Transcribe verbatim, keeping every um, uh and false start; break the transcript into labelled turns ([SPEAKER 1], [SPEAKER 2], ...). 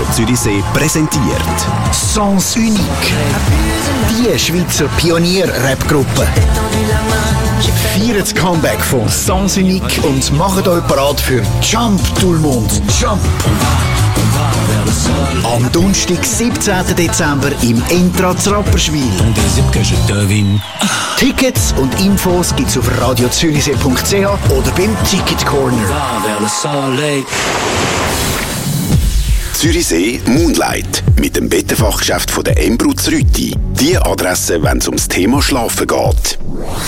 [SPEAKER 1] Radio Zürichsee präsentiert Sens Unique. Die Schweizer Pionier-Rap-Gruppe feiert das Comeback von Sens Unique und macht euch bereit für Jump, Toulmond, Jump! Am Donnerstag, siebzehnten Dezember im Entra Rapperswil. Tickets und Infos gibt's auf radio zürichsee punkt c h oder beim Ticket Corner.
[SPEAKER 2] Zürichsee Moonlight mit dem Bettenfachgeschäft von der Embruz Rüti. Die Adresse, wenn es ums Thema Schlafen geht.